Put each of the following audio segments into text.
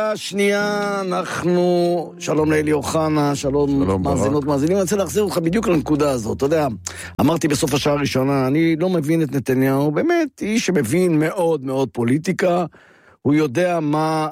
השנייה, אנחנו, שלום לאלי אוחנה, שלום מאזינות מאזינים, אני רוצה להחזיר אותך בדיוק לנקודה הזאת, אתה יודע, אמרתי בסוף השעה הראשונה, אני לא מבין את נתניהו, באמת, איש שמבין מאוד מאוד פוליטיקה, הוא יודע מה,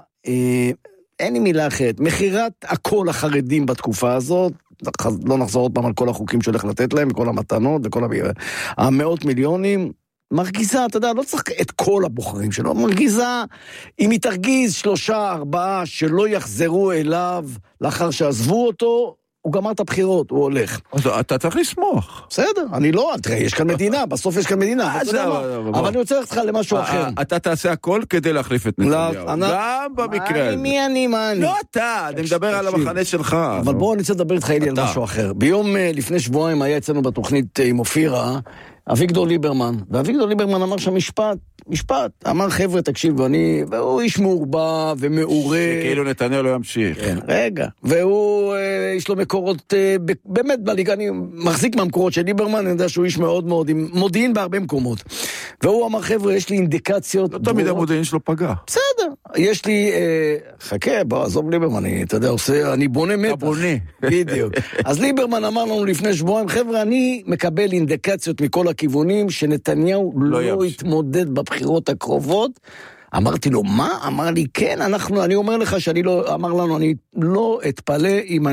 אין לי מילה אחרת, מחירת הכל החרדים בתקופה הזאת, לא נחזור עוד פעם על כל החוקים שהולך לתת להם, כל המתנות וכל המאות מיליונים, מרגיזה, אתה יודע, לא צריך את כל הבוחרים שלו, מרגיזה, אם היא תרגיז 3-4 שלא יחזרו אליו לאחר שעזבו אותו, הוא גמר את הבחירות, הוא הולך. אז אתה צריך לסמוך. בסדר, אני לא, תראה, יש כאן מדינה, בסוף יש כאן מדינה, אבל אני רוצה ללכת לך למשהו אחר. אתה תעשה הכל כדי להחליף את נתניהו, גם במקרה הזה. מי אני? לא אתה, אני מדבר על המחנה שלך. אבל בואו אני רוצה לדבר איתך אלי על משהו אחר. ביום לפני שבועיים היה אצלנו בתוכנית עם אופירה, אביגדור ליברמן, ואביגדור ליברמן אמר שם משפט, אמר חבר'ה תקשיב, והוא איש מעורבא ומעורה. שכאילו נתניהו לא ימשיך. כן, רגע, והוא, יש לו מקורות, באמת בליגה, אני מחזיק מהמקורות של ליברמן, אני יודע שהוא איש מאוד מאוד, עם מודיעין בהרבה מקומות. והוא אמר חבר'ה, יש לי אינדיקציות. לא תמיד המודיעין שלו פגע. בסדר, יש לי, חכה, בוא, עזוב ליברמן, אתה יודע, אני בונה מתח. אתה בונה. בדיוק. אז ליברמן אמר לנו לפני שבועיים, חבר'ה, אני מקבל אינדיקציות מכל הכיוונים שנתניהו לא יתמודד בבחירות הקרובות. אמרתי לו, מה? אמר לי, כן, אני אומר לך שאני לא, אמר לנו, אני לא אתפלא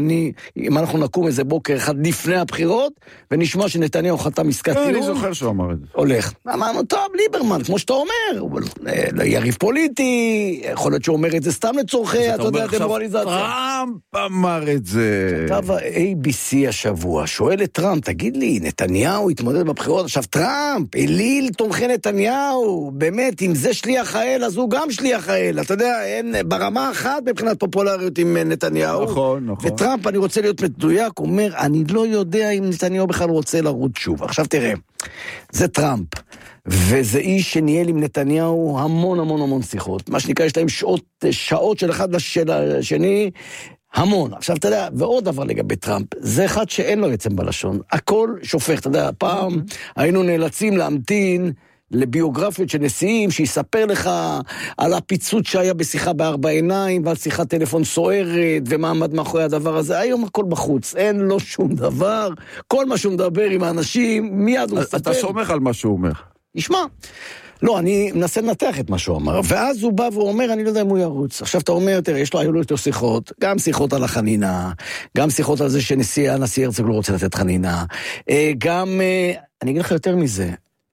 אם אנחנו נקום איזה בוקר אחד לפני הבחירות, ונשמע שנתניהו חתם עסקת טיעון. אני זוכר שהוא אמר את זה. הולך. אמרנו, טוב, ליברמן, כמו שאתה אומר, יריב פוליטי, יכול להיות שהוא אומר את זה סתם לצורכי, אתה יודע, דמורליזציה. טראמפ אמר את זה. כתב ה-ABC השבוע, שואל את טראמפ, תגיד לי, נתניהו התמודד בבחירות, עכשיו טראמפ, אליל תומכי נתניהו, באמת, אם זה שליח האל, אז הוא גם שליח האל, אתה יודע, אין ברמה אחת מבחינת פופולריות עם נתניהו. נכון. וטראמפ, אני רוצה להיות מדויק, אומר, אני לא יודע אם נתניהו בכלל רוצה לרוץ שוב. עכשיו תראה, זה טראמפ, וזה איש שניהל עם נתניהו המון שיחות. מה שנקרא, יש להם שעות של אחד לשני, המון. עכשיו אתה יודע, ועוד דבר לגבי טראמפ, זה אחד שאין לו עצם בלשון. הכל שופך, אתה יודע, פעם היינו נאלצים להמתין לביוגרפיות של נשיאים, שיספר לך על הפיצוץ שהיה בשיחה בארבע עיניים, ועל שיחת טלפון סוערת, ומה עמד מאחורי הדבר הזה. היום הכל בחוץ, אין לו שום דבר. כל מה שהוא מדבר עם האנשים, מיד הוא מספר. אתה סומך על מה שהוא אומר. ישמע. לא, אני מנסה לנתח את מה שהוא אמר, ואז הוא בא ואומר, אני לא יודע אם הוא ירוץ. עכשיו אתה אומר, תראה, היו לו יותר שיחות, גם שיחות על החנינה, גם שיחות על זה הנשיא הרצוג לא רוצה לתת חנינה, גם, אני אגיד לך יותר מזה,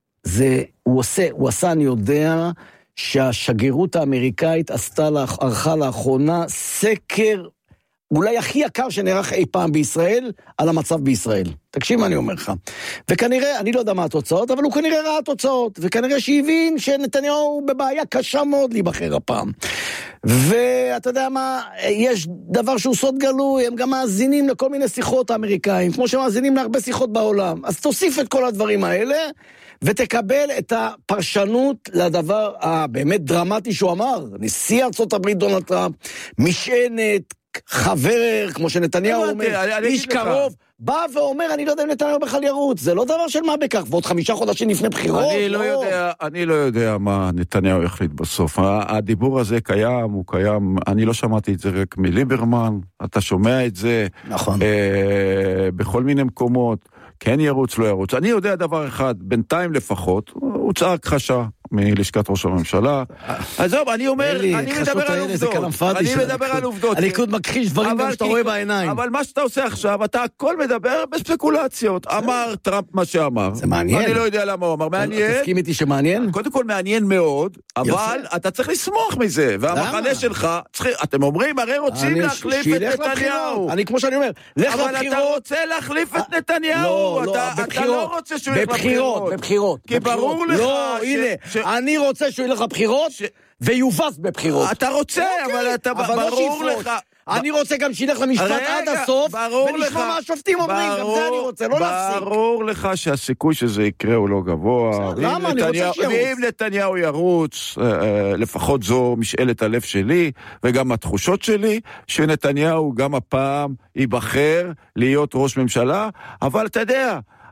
הוא עשה, אני יודע, שהשגרירות האמריקאית ערכה לאחרונה סקר, אולי הכי יקר שנערך אי פעם בישראל, על המצב בישראל. תקשיב מה אני אומר לך. וכנראה, אני לא יודע מה התוצאות, אבל הוא כנראה ראה התוצאות, וכנראה שהבין שנתניהו בבעיה קשה מאוד להיבחר הפעם. ואתה יודע מה, יש דבר שהוא סוד גלוי, הם גם מאזינים לכל מיני שיחות האמריקאים, כמו שמאזינים להרבה שיחות בעולם. אז תוסיף את כל הדברים האלה, ותקבל את הפרשנות לדבר הבאמת דרמטי שהוא אמר. נשיא ארצות הברית דונלד טראמפ, משענת, חבר, כמו שנתניהו אומר, איש קרוב, בא ואומר, אני לא יודע אם נתניהו בכלל ירוץ, זה לא דבר של מה בכך, ועוד 5 חודשים לפני בחירות. אני לא יודע מה נתניהו יחליט בסוף, הדיבור הזה קיים, הוא קיים, אני לא שמעתי את זה רק מליברמן, אתה שומע את זה, נכון. בכל מיני מקומות, כן ירוץ, לא ירוץ, אני יודע דבר אחד, בינתיים לפחות, הוא צעק חשה, מלשכת ראש הממשלה. עזוב, אני אומר, אני מדבר על עובדות. הליכוד מכחיש דברים גם שאתה רואה בעיניים. אבל מה שאתה עושה עכשיו, אתה הכל מדבר בספקולציות. אמר טראמפ מה שאמר. זה מעניין. אני לא יודע למה הוא אמר. מעניין. תסכים איתי שמעניין? קודם כל מעניין מאוד, אבל אתה צריך לסמוך מזה. והמחנה שלך, אתם אומרים, הרי רוצים להחליף את נתניהו. אני כמו שאני אומר, לך לבחירות. אבל אתה רוצה להחליף את נתניהו. אתה לא רוצה שהוא ילך בבחירות. כי ברור לך אני רוצה שהוא ילך לבחירות ויובס בבחירות. אתה רוצה, אבל אתה ברור לך. אני רוצה גם שילך למשפט עד הסוף, ונשמע מה השופטים אומרים, גם זה אני רוצה, לא להפסיק. ברור לך שהסיכוי שזה יקרה הוא לא גבוה. למה? אני רוצה שירוץ. ואם נתניהו ירוץ, לפחות זו משאלת הלב שלי, וגם התחושות שלי, שנתניהו גם הפעם ייבחר להיות ראש ממשלה, אבל אתה יודע,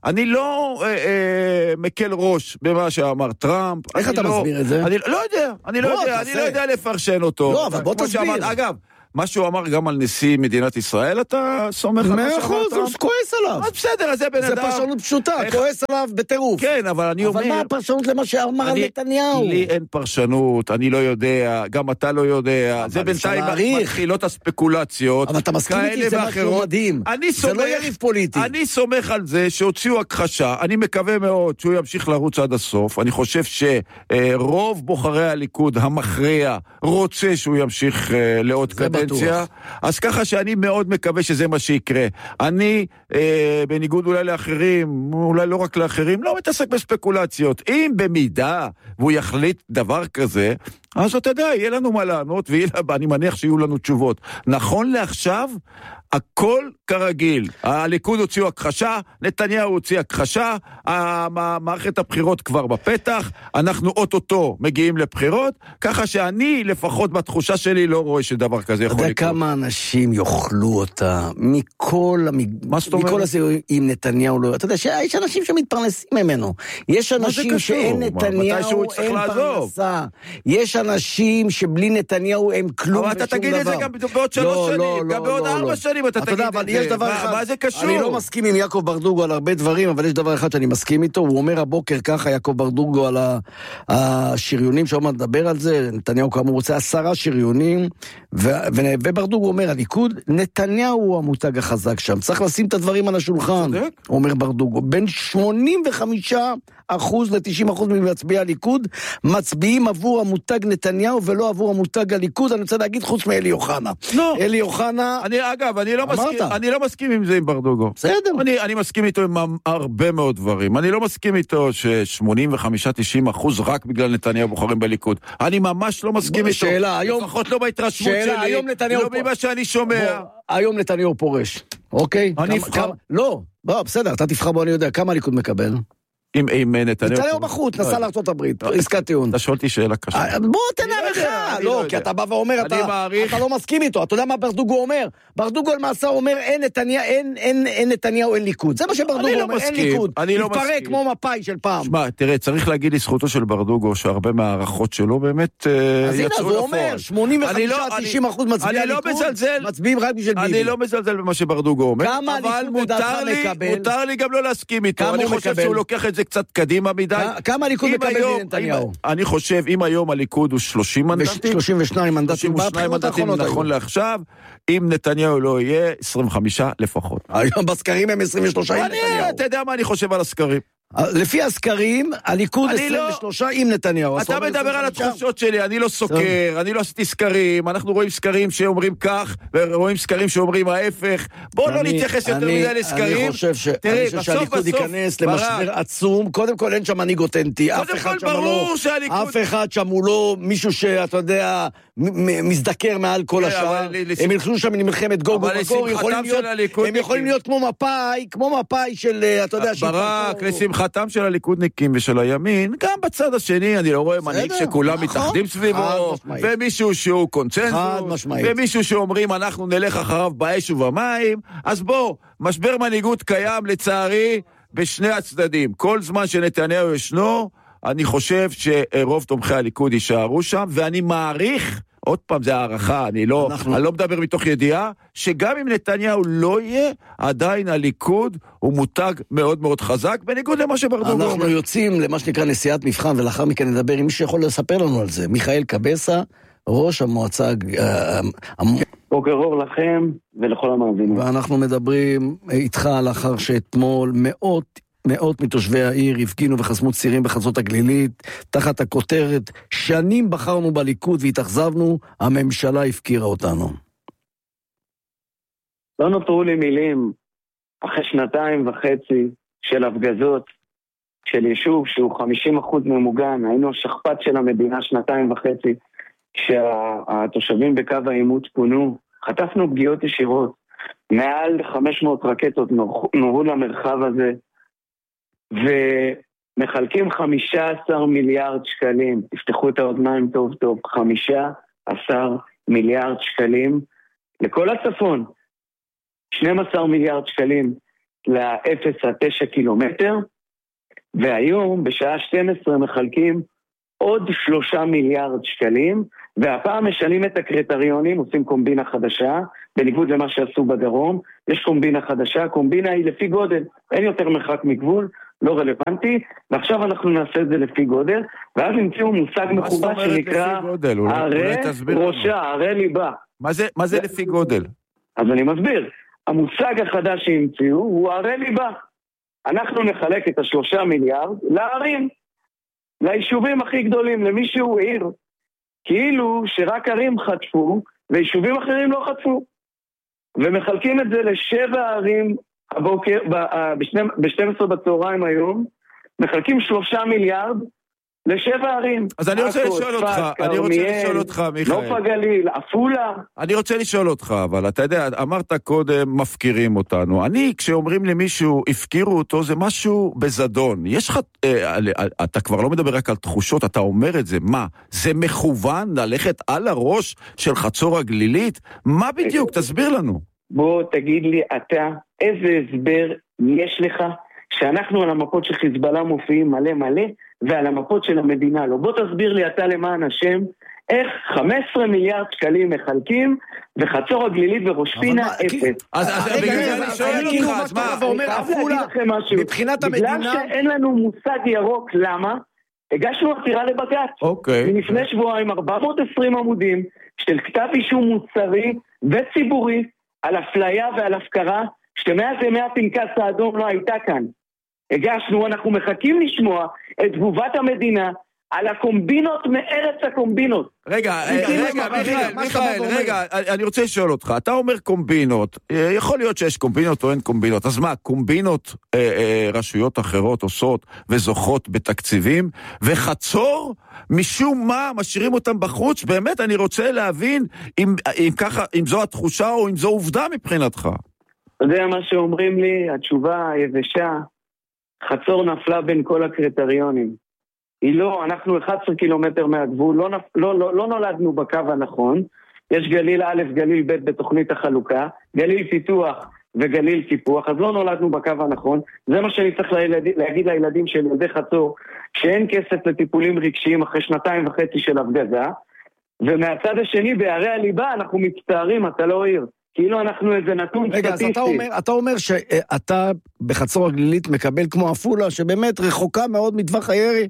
אני לא מקל ראש במה שאמר טראמפ. איך אתה מסביר את זה? אני לא יודע לפרשן אותו. לא, אבל בוא תסביר. אגב, מה שהוא אמר גם על נשיא מדינת ישראל, אתה סומך על מה שאמר טראמפ? 100%, הוא כועס עליו. אז בסדר, אז זה בן אדם. זה פרשנות פשוטה, כועס עליו בטירוף. כן, אבל אני אומר... אבל מה הפרשנות למה שאמר על נתניהו? לי אין פרשנות, אני לא יודע, גם אתה לא יודע. זה בינתיים מתחילות הספקולציות. אבל אתה מסכים איתי, זה משהו מדהים. זה לא יריב פוליטי. אני סומך על זה שהוציאו הכחשה, אני מקווה מאוד שהוא ימשיך לרוץ עד הסוף. אני חושב שרוב בוחרי הליכוד המכריע רוצה שהוא ימשיך לעוד קדנציה. אז ככה שאני מאוד מקווה שזה מה שיקרה. אני, בניגוד אולי לאחרים, אולי לא רק לאחרים, לא מתעסק בספקולציות. אם במידה והוא יחליט דבר כזה, אז אתה יודע, יהיה לנו מה לענות, ואני מניח שיהיו לנו תשובות. נכון לעכשיו, הכל כרגיל. הליכוד הוציאו הכחשה, נתניהו הוציא הכחשה, מערכת הבחירות כבר בפתח, אנחנו אוטוטו מגיעים לבחירות, ככה שאני לפחות בתחושה שלי לא רואה שדבר כזה יכול לקרות. אתה יודע כמה אנשים יאכלו אותה מכל הזה עם נתניהו לא... אתה יודע שיש אנשים שמתפרנסים ממנו. יש אנשים שאין נתניהו, אין פרנסה. יש אנשים שבלי נתניהו הם כלום ושום דבר. אבל אתה תגיד את זה גם בעוד 3 שנים, גם בעוד 4 שנים אתה תגיד את זה. מה זה קשור? אני לא מסכים עם יעקב ברדוגו על הרבה דברים, אבל יש דבר אחד שאני מסכים איתו, הוא אומר הבוקר ככה, יעקב ברדוגו על השריונים, שעוד מעט נדבר על זה, נתניהו כאמור רוצה 10 שריונים, וברדוגו אומר, הליכוד, נתניהו הוא המותג החזק שם, צריך לשים את הדברים על השולחן, אומר ברדוגו, בין 85% ל-90% ממצביעי הליכוד, מצביעים עבור המותג נתניהו ולא עבור המותג הליכוד, אני רוצה להגיד חוץ מאלי אוחנה. אלי אוחנה... אגב, אני לא מסכים עם זה עם ברדוגו. בסדר. אני מסכים איתו עם הרבה מאוד דברים. אני לא מסכים איתו ש-85-90% רק בגלל נתניהו בוחרים בליכוד. אני ממש לא מסכים איתו. שאלה, היום... לפחות לא בהתרשמות שלי. לא ממה שאני שומע. היום נתניהו פורש. אוקיי? אני אבחר. לא, בסדר, אתה תבחר בו, אני יודע. כמה הליכוד מקבל? עם נתניהו בחוץ, נסע לארצות הברית, עסקת טיעון. אתה שואל אותי שאלה קשה. בוא תנע לך, לא, כי אתה בא ואומר, אתה לא מסכים איתו, אתה יודע מה ברדוגו אומר? ברדוגו למעשה אומר, אין נתניהו, אין ליכוד. זה מה שברדוגו אומר, אין ליכוד. מתפרק כמו מפאי של פעם. שמע, תראה, צריך להגיד לזכותו של ברדוגו, שהרבה מהערכות שלו באמת יצאו לפועל. אז הנה, הוא אומר, 85-90% מצביעי הליכוד, מצביעים רק בשביל ביבי. אני לא מזלזל במה שברדוגו אומר, כמה הליכוד לדעתך מקבל? מותר לי גם לא להסכים איתו. אני חושב שהוא לוקח את זה קצת קדימה מדי. כמה הליכוד מקבל מנתניהו? אני חושב, אם היום הליכוד הוא 30 מנדטים, 32 מנדטים, 32 מנדטים נכון לעכשיו, אם נתניהו לא יהיה, 25 לפחות. היום בסקרים הם 23 עם נתניהו. אתה יודע מה אני חושב על הסקרים? לפי הסקרים, הליכוד 23 עם נתניהו. אתה מדבר על התחושות שלי, אני לא סוקר, אני לא עשיתי סקרים, אנחנו רואים סקרים שאומרים כך, ורואים סקרים שאומרים ההפך. בוא לא נתייחס יותר מדי לסקרים. אני חושב שהליכוד ייכנס למשבר עצום. קודם כל אין שם מנהיג אותנטי. אף אחד שם הוא לא מישהו שאתה יודע, מזדקר מעל כל השאר. הם ילכו שם למלחמת גוג ומקור, הם יכולים להיות כמו מפאי של, אתה יודע, ברק, לשמחתם של הליכודניקים ושל הימין, גם בצד השני אני לא רואה מנהיג שכולם מתאחדים סביבו, ומישהו שהוא קונצנזוס, ומישהו שאומרים אנחנו נלך אחריו באש ובמים. אז בוא, משבר מנהיגות קיים לצערי בשני הצדדים. כל זמן שנתניהו ישנו, אני חושב שרוב תומכי הליכוד יישארו שם, ואני מעריך, עוד פעם זה הערכה, אני לא מדבר מתוך ידיעה, שגם אם נתניהו לא יהיה, עדיין הליכוד הוא מותג מאוד מאוד חזק, בניגוד למה שברדוגו אומר. אנחנו יוצאים למה שנקרא נסיעת מבחן, ולאחר מכן נדבר עם מי שיכול לספר לנו על זה. מיכאל קבסה, ראש המועצה... בוקר אור לכם ולכל המאזינים. ואנחנו מדברים איתך לאחר שאתמול מאות מתושבי העיר הפגינו וחסמו צירים בחצות הגלילית, תחת הכותרת, שנים בחרנו בליכוד והתאכזבנו, הממשלה הפקירה אותנו. לא נותרו לי מילים, אחרי 2.5 של הפגזות, של יישוב שהוא 50% ממוגן, היינו השכפ"ץ של המדינה 2.5, כשהתושבים בקו העימות פונו, חטפנו פגיעות ישירות, מעל 500 רקטות נורו למרחב הזה, ומחלקים 15 מיליארד שקלים, תפתחו את האוזניים טוב טוב, 15 מיליארד שקלים לכל הצפון, 12 מיליארד שקלים ל-0 עד 9 קילומטר, והיום בשעה 12 מחלקים עוד 3 מיליארד שקלים, והפעם משנים את הקריטריונים, עושים קומבינה חדשה, בניגוד למה שעשו בדרום, יש קומבינה חדשה, קומבינה היא לפי גודל, אין יותר מרחק מגבול, לא רלוונטי, ועכשיו אנחנו נעשה את זה לפי גודל, ואז נמצאו מושג מכובד שנקרא ערי ראשה, ערי ליבה. מה זה לפי גודל? אז אני מסביר, המושג החדש שהמציאו הוא ערי ליבה. אנחנו נחלק את 3 מיליארד לערים, ליישובים הכי גדולים, למישהו עיר, כאילו שרק ערים חטפו, ויישובים אחרים לא חטפו. ומחלקים את זה ל7 ערים הבוקר, ב-12 בצהריים היום, מחלקים 3 מיליארד ל7 ערים. אז אני רוצה לשאול אותך, מיכאל. נוף הגליל, אפולה. אני רוצה לשאול אותך, אבל אתה יודע, אמרת קודם, מפקירים אותנו. כשאומרים למישהו, הפקירו אותו, זה משהו בזדון. יש לך, אתה כבר לא מדבר רק על תחושות, אתה אומר את זה. מה? זה מכוון ללכת על הראש של חצור הגלילית? מה בדיוק? תסביר לנו. בוא תגיד לי אתה, איזה הסבר יש לך שאנחנו על המפות של חיזבאללה מופיעים מלא מלא, ועל המפות של המדינה לא. בוא תסביר לי אתה למען השם, איך 15 מיליארד שקלים מחלקים, וחצור הגלילית וראש פינה 0. אז בגלל זה אני שואל אותך, אז מה? מבחינת המדינה... בגלל שאין לנו מושג ירוק, למה? הגשנו עתירה לבג"ץ. אוקיי. מלפני שבועיים 420 עמודים, של כתב אישום מוצרי וציבורי, על אפליה ועל הפקרה, שמאז ימי הפנקס האדום לא הייתה כאן. הגשנו, אנחנו מחכים לשמוע את תגובת המדינה על הקומבינות מארץ הקומבינות. רגע, אני רוצה לשאול אותך, אתה אומר קומבינות, יכול להיות שיש קומבינות או אין קומבינות, אז מה, קומבינות רשויות אחרות עושות וזוכות בתקציבים, וחצור, משום מה, משאירים אותם בחוץ, באמת אני רוצה להבין אם זו התחושה או אם זו עובדה מבחינתך. אתה יודע מה שאומרים לי, התשובה היבשה, חצור נפלה בין כל הקריטריונים. היא לא, אנחנו 11 קילומטר מהגבול, לא נולדנו בקו הנכון, יש גליל א', גליל ב' בתוכנית החלוקה, גליל פיתוח וגליל טיפוח, אז לא נולדנו בקו הנכון, זה מה שאני צריך להגיד לילדים של ילדי חצור, שאין כסף לטיפולים רגשיים אחרי 2.5 של הפגזה, ומהצד השני בערי הליבה אנחנו מצטערים, אתה לא עיר. כאילו אנחנו איזה נתון סטטיסטי. רגע, אז אתה אומר שאתה בחצור הגלילית מקבל כמו אפולה, שבאמת רחוקה מאוד מטווח הירי?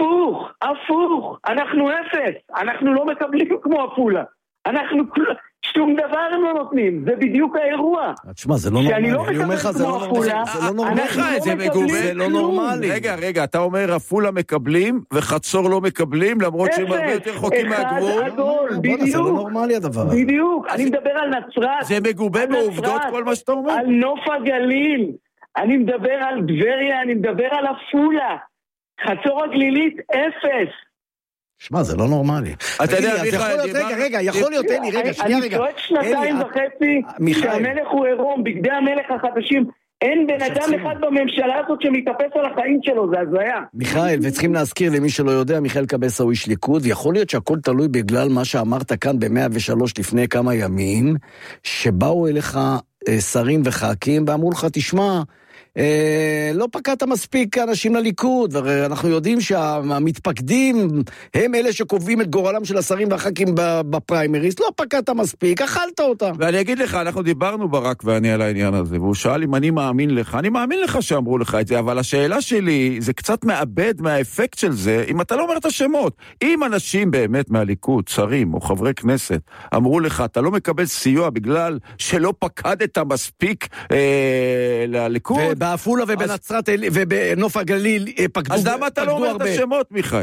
הפוך. אנחנו 0. אנחנו לא מקבלים כמו אפולה. אנחנו שום דבר הם לא נותנים. זה בדיוק האירוע. תשמע, זה לא נורמלי. אני אומר לך, זה לא נורמלי. זה לא נורמלי. רגע, אתה אומר אפולה מקבלים וחצור לא מקבלים, למרות שהם הרבה יותר רחוקים מהגבול. זה לא נורמלי הדבר. בדיוק. אני מדבר על נצרת. זה מגובה בעובדות כל מה שאתה אומר? על נוף הגליל. אני מדבר על דבריה, אני מדבר על אפולה. חצור הגלילית 0. שמע, זה לא נורמלי. אתה יודע, רגע, יכול להיות, אין לי, רגע, שנייה, רגע. אני צועק 2.5, שהמלך הוא עירום, בגדי המלך החדשים, אין בן אדם אחד בממשלה הזאת שמתאפס על החיים שלו, זה הזיה. מיכאל, וצריכים להזכיר למי שלא יודע, מיכאל קבסה הוא איש ליכוד, ויכול להיות שהכל תלוי בגלל מה שאמרת כאן ב-103 לפני כמה ימים, שבאו אליך שרים וח"כים, ואמרו לך, תשמע, לא פקעת מספיק אנשים לליכוד, ואנחנו יודעים שהמתפקדים הם אלה שקובעים את גורלם של השרים והח"כים בפריימריס, לא פקעת מספיק, אכלת אותם. ואני אגיד לך, אנחנו דיברנו ברק ואני על העניין הזה, והוא שאל אם אני מאמין לך, אני מאמין לך שאמרו לך את זה, אבל השאלה שלי, זה קצת מאבד מהאפקט של זה, אם אתה לא אומר את השמות. אם אנשים באמת מהליכוד, שרים או חברי כנסת, אמרו לך, אתה לא מקבל סיוע בגלל שלא פקדת מספיק לליכוד, באפולה ובנצרת ובנוף הגליל פקדו. אז למה אתה לא אומר את השמות, מיכאל?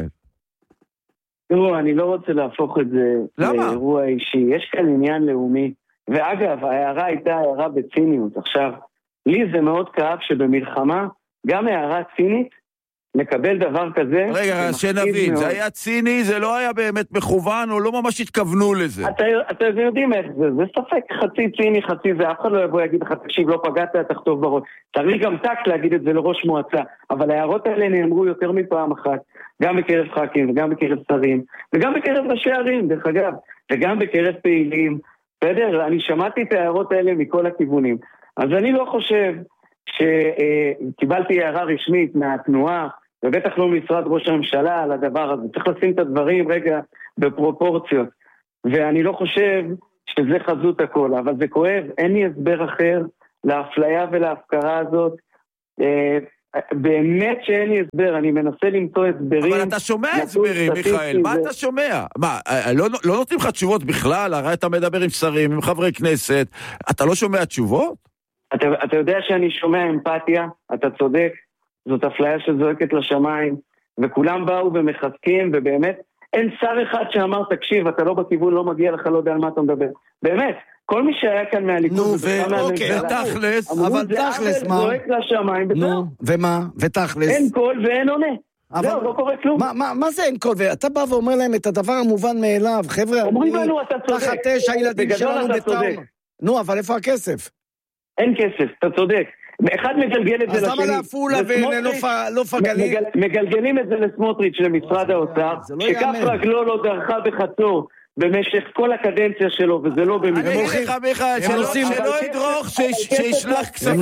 תראו, אני לא רוצה להפוך את זה לאירוע אישי. יש כאן עניין לאומי. ואגב, ההערה הייתה הערה בציניות. עכשיו, לי זה מאוד כאב שבמלחמה, גם הערה צינית, לקבל דבר כזה... רגע, שנבין, זה היה ציני, זה לא היה באמת מכוון, או לא ממש התכוונו לזה. אתם יודעים איך זה, זה ספק חצי ציני, חצי זה, אף אחד לא יבוא להגיד לך, תקשיב, לא פגעת, תכתוב בראש. צריך גם טקט להגיד את זה לראש מועצה, אבל ההערות האלה נאמרו יותר מפעם אחת, גם בקרב ח"כים, וגם בקרב שרים, וגם בקרב ראשי ערים, דרך אגב, וגם בקרב פעילים, בסדר? אני שמעתי את ההערות האלה מכל הכיוונים, אז אני לא חושב שקיבלתי הערה רשמית מהתנועה, ובטח לא משרד ראש הממשלה על הדבר הזה. צריך לשים את הדברים רגע בפרופורציות. ואני לא חושב שזה חזות הכל, אבל זה כואב, אין לי הסבר אחר לאפליה ולהפקרה הזאת. באמת שאין לי הסבר, אני מנסה למצוא הסברים. אבל אתה שומע הסברים, מיכאל, מה אתה שומע? מה, לא נותנים לך תשובות בכלל? הרי אתה מדבר עם שרים, עם חברי כנסת, אתה לא שומע תשובות? אתה יודע שאני שומע אמפתיה, אתה צודק, זאת אפליה שזועקת לשמיים, וכולם באו ומחזקים, ובאמת, אין שר אחד שאמר, תקשיב, אתה לא בכיוון, לא מגיע לך, לא יודע על מה אתה מדבר. באמת, כל מי שהיה כאן מהליכוד... נו, ואוקיי, תכלס, אבל תכלס, מה? זועק לשמיים, נו, ומה? ותכלס? אין קול ואין עונה. זהו, לא קורה כלום. מה זה אין קול? ואתה בא ואומר להם את הדבר המובן מאליו, חבר'ה, אומרים לנו, אתה צודק. תחת הילדים שלנו בטראומה. נו, אבל איפה הכסף? אין כסף, אתה צודק. אחד מגלגל את זה לשני. אז למה לעפולה ולנוף הגליל? מגלגלים את זה לסמוטריץ' למשרד האוצר, שכף רגלו לא דרכה בחצור במשך כל הקדנציה שלו, וזה לא במקום. אני אגיד לך, מיכאל, שלא ידרוך, שישלח כספים.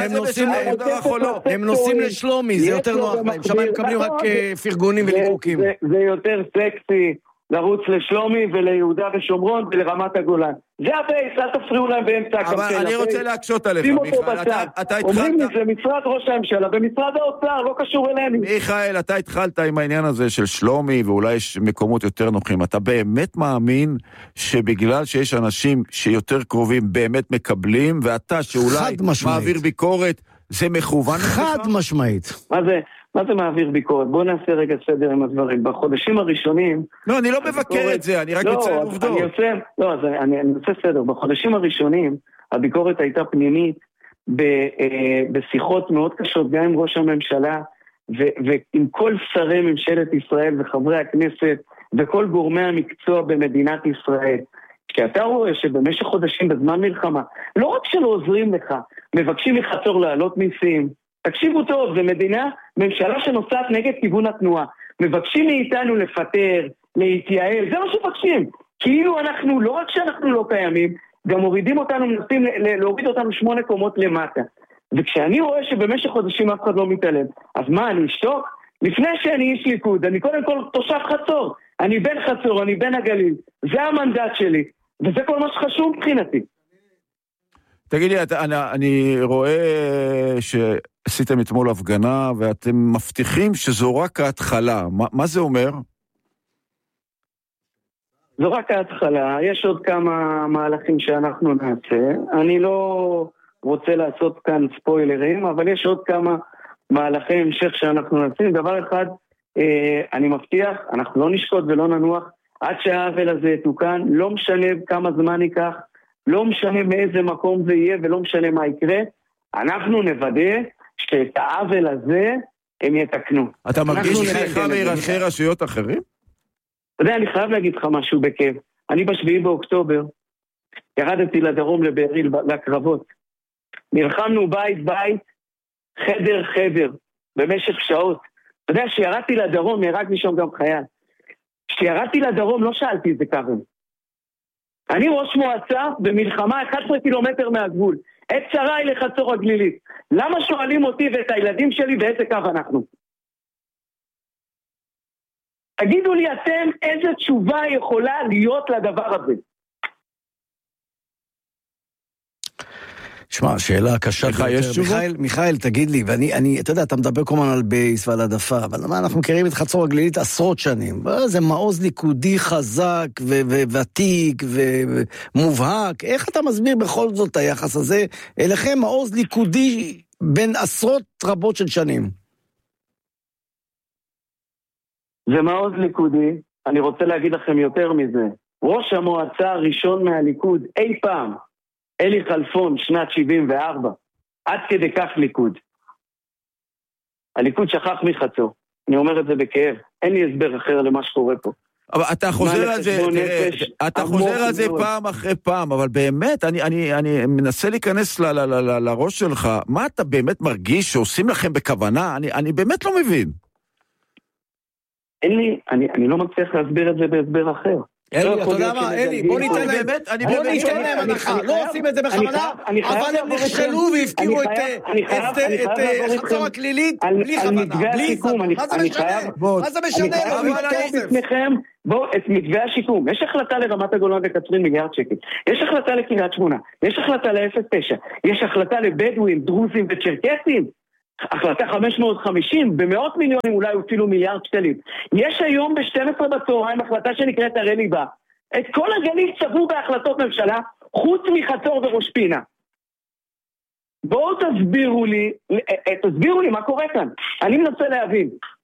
הם נוסעים לשלומי, זה יותר נוח להם. שם הם מקבלים רק פרגונים וליקוקים. זה יותר סקסי לרוץ לשלומי וליהודה ושומרון ולרמת הגולן. זה הבייס, אל תפריעו להם באמצע הקמפיין. אבל אני רוצה להקשות עליך, מיכאל. אומרים לי, זה משרד ראש הממשלה, במשרד האוצר, לא קשור אלינו. מיכאל, אתה התחלת עם העניין הזה של שלומי, ואולי יש מקומות יותר נוחים. אתה באמת מאמין שבגלל שיש אנשים שיותר קרובים באמת מקבלים, ואתה שאולי מעביר ביקורת, זה מכוון? חד משמעית. מה זה מעביר ביקורת? בואו נעשה רגע סדר עם הדברים. בחודשים הראשונים... לא, אני לא מבקר את זה, אני רק מציין עובדות. אני עושה סדר. בחודשים הראשונים, הביקורת הייתה פנימית בשיחות מאוד קשות, גם עם ראש הממשלה, ועם כל שרי ממשלת ישראל וחברי הכנסת, וכל גורמי המקצוע במדינת ישראל. כשאתה רואה שבמשך חודשים בזמן מלחמה, לא רק שלא עוזרים לך, מבקשים מחצור לעלות מיסים, תקשיבו טוב, זה ממשלה שנוסעת נגד כיוון התנועה. מבקשים מאיתנו לפטר, להתייעל, זה מה שמבקשים. כאילו אנחנו, לא רק שאנחנו לא קיימים, גם מורידים אותנו, מנסים להוריד אותנו 8 קומות למטה. וכשאני רואה שבמשך חודשים אף אחד לא מתעלם, אז מה, אני אשתוק? לפני שאני איש ליכוד, אני קודם כל תושב חצור. אני בן חצור, אני בן הגליל. זה המנדט שלי, וזה כל מה שחשוב מבחינתי. תגיד לי, אני רואה שעשיתם אתמול הפגנה, ואתם מבטיחים שזו רק ההתחלה. מה זה אומר? זו רק ההתחלה. יש עוד כמה מהלכים שאנחנו נעשה. אני לא רוצה לעשות כאן ספוילרים, אבל יש עוד כמה מהלכי המשך שאנחנו נעשים. דבר אחד, אני מבטיח, אנחנו לא נשקוט ולא ננוח, עד שהעוול הזה יתוקן, לא משנה כמה זמן ייקח, לא משנה מאיזה מקום זה יהיה ולא משנה מה יקרה, אנחנו נוודא שאת העוול הזה הם יתקנו. אתה מרגיש תמיכה מראשי רשויות אחרים? אתה יודע, אני חייב להגיד לך משהו בכיף. אני ב7 באוקטובר ירדתי לדרום לבארי לקרבות. נלחמנו בית, חדר, במשך שעות. אתה יודע, שירדתי לדרום, נהרג לי שם גם חייל. כשירדתי לדרום לא שאלתי איזה קו. אני ראש מועצה במלחמה 11 קילומטר מהגבול. את שריי לחצור הגלילית. למה שואלים אותי ואת הילדים שלי באיזה קו אנחנו? תגידו לי אתם איזה תשובה יכולה להיות לדבר הזה. שמע, שאלה קשה ביותר. מיכאל, תגיד לי, ואני, אתה יודע, אתה מדבר כל הזמן על בייס ועל העדפה, אבל מה, אנחנו מכירים את חצור הגלילית עשרות שנים. זה מעוז ליכודי חזק וותיק ומובהק. איך אתה מסביר בכל זאת היחס הזה אליכם מעוז ליכודי בין עשרות רבות של שנים? זה מעוז ליכודי. אני רוצה להגיד לכם יותר מזה. ראש המועצה הראשון מהליכוד אי פעם, אלי חלפון, שנת 74, עד כדי כך ליכוד. הליכוד שכח מחצור. אני אומר את זה בכאב. אין לי הסבר אחר למה שקורה פה. אבל אתה חוזר על זה, אתה חוזר על זה פעם אחרי פעם, אבל באמת, אני מנסה להיכנס לראש שלך, מה אתה באמת מרגיש שעושים לכם בכוונה? אני באמת לא מבין. אני לא מצליח להסביר את זה בהסבר אחר. אלי, אתה יודע מה, אלי, בוא ניתן להם הנחה, לא עושים את זה בכוונה, אבל הם נכשלו והפקירו את חצור הכלילית בלי כוונה, בלי זמן, מה זה משנה? מה זה משנה? בואו, את מתווה השיקום, יש החלטה לרמת הגולן וקצרין מיליארד שקל, יש החלטה לקריית שמונה, יש החלטה ל-09, יש החלטה לבדואים, דרוזים וצ'רקסים, החלטה 550, במאות מיליונים, אולי אפילו מיליארד שקלים. יש היום ב-12 בצהריים החלטה שנקראת הרי ליבה. את כל הגליל צבעו בהחלטות ממשלה, חוץ מחצור וראש פינה. בואו תסבירו לי מה קורה כאן. אני מנסה להבין.